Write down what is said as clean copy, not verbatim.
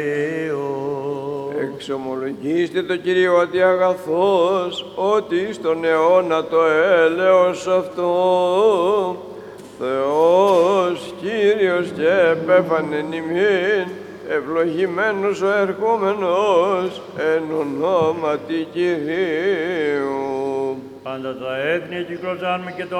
Εξομολογήστε το Κύριο ότι αγαθός, ότι στον αιώνα το έλεος αυτού, Θεός, Κύριος και επέφανεν ημίν, ευλογημένος ο ερχόμενος, εν ονόματι Κυρίου. Πάντα τα έθνη κυκλοζάνουμε και το